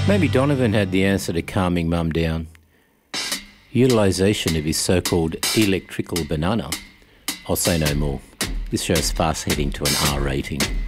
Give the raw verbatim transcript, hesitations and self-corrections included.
Maybe Donovan had the answer to calming Mum down. Utilisation of his so-called electrical banana. I'll say no more. This show's fast heading to an R rating.